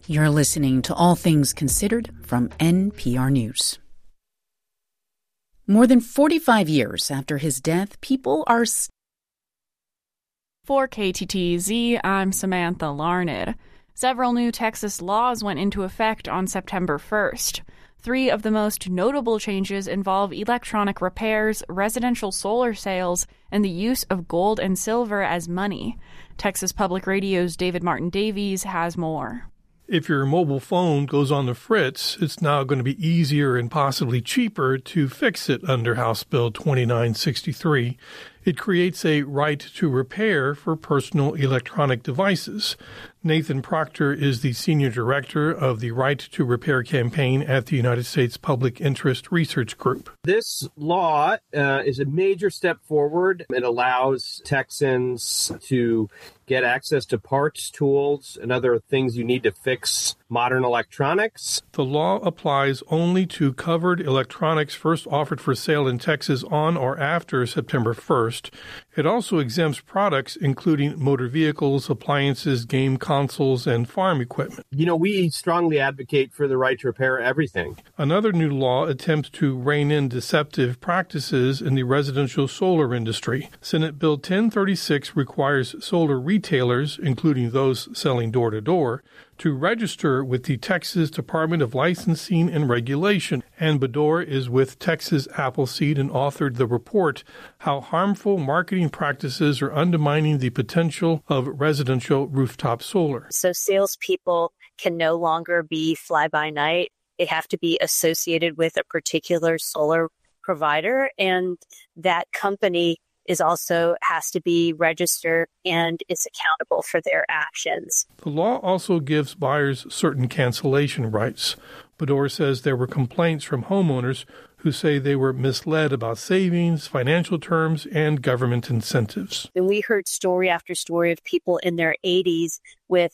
You're listening to All Things Considered from NPR News. More than 45 years after his death, people are... For KTTZ, I'm Samantha Larned. Several new Texas laws went into effect on September 1st. 3 of the most notable changes involve electronic repairs, residential solar sales, and the use of gold and silver as money. Texas Public Radio's David Martin Davies has more. If your mobile phone goes on the fritz, it's now going to be easier and possibly cheaper to fix it under House Bill 2963. It creates a right to repair for personal electronic devices. Nathan Proctor is the senior director of the Right to Repair campaign at the United States Public Interest Research Group. This law is a major step forward. It allows Texans to get access to parts, tools, and other things you need to fix modern electronics. The law applies only to covered electronics first offered for sale in Texas on or after September 1st. It also exempts products including motor vehicles, appliances, game consoles, and farm equipment. You know, we strongly advocate for the right to repair everything. Another new law attempts to rein in deceptive practices in the residential solar industry. Senate Bill 1036 requires solar retailers, including those selling door-to-door, to register with the Texas Department of Licensing and Regulation. Ann Bador is with Texas Appleseed and authored the report, How Harmful Marketing Practices Are Undermining the Potential of Residential Rooftop Solar. So salespeople can no longer be fly-by-night. They have to be associated with a particular solar provider, and that company also has to be registered and is accountable for their actions. The law also gives buyers certain cancellation rights. Bador says there were complaints from homeowners who say they were misled about savings, financial terms, and government incentives. And we heard story after story of people in their 80s with,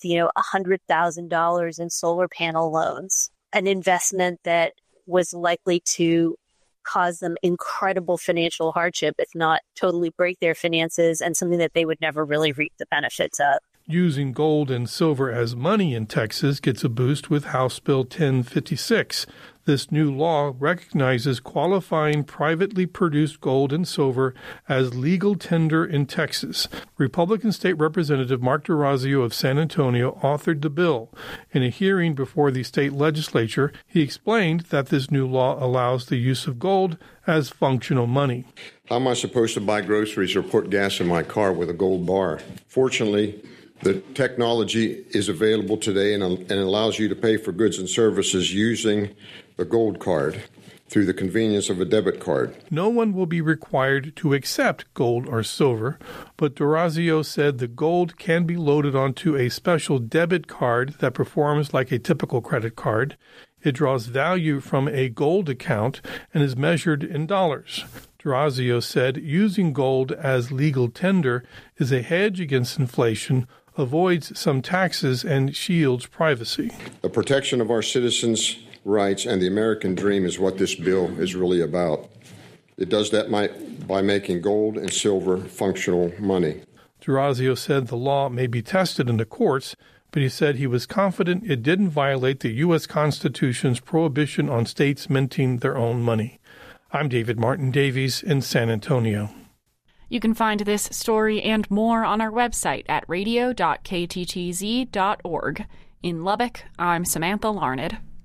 $100,000 in solar panel loans, an investment that was likely to cause them incredible financial hardship, if not totally break their finances, and something that they would never really reap the benefits of. Using gold and silver as money in Texas gets a boost with House Bill 1056. This new law recognizes qualifying privately produced gold and silver as legal tender in Texas. Republican State Representative Mark D'Orazio of San Antonio authored the bill. In a hearing before the state legislature, he explained that this new law allows the use of gold as functional money. How am I supposed to buy groceries or put gas in my car with a gold bar? Fortunately, the technology is available today and allows you to pay for goods and services using the gold card through the convenience of a debit card. No one will be required to accept gold or silver, but D'Orazio said the gold can be loaded onto a special debit card that performs like a typical credit card. It draws value from a gold account and is measured in dollars. D'Orazio said using gold as legal tender is a hedge against inflation, avoids some taxes, and shields privacy. The protection of our citizens' rights and the American dream is what this bill is really about. It does that by making gold and silver functional money. D'Orazio said the law may be tested in the courts, but he said he was confident it didn't violate the U.S. Constitution's prohibition on states minting their own money. I'm David Martin Davies in San Antonio. You can find this story and more on our website at radio.kttz.org. In Lubbock, I'm Samantha Larned.